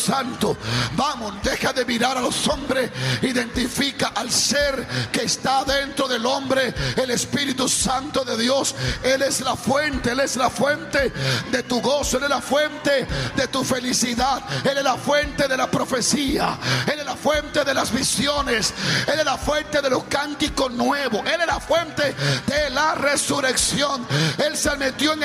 Santo. Vamos, deja de mirar a los hombres, identifica al ser que está dentro del hombre, el Espíritu Santo de Dios. Él es la fuente, Él es la fuente de tu gozo, Él es la fuente de tu felicidad, Él es la fuente de la profecía, Él es la fuente de las visiones, Él es la fuente de los cánticos nuevos, Él es la fuente de la resurrección. Él se metió en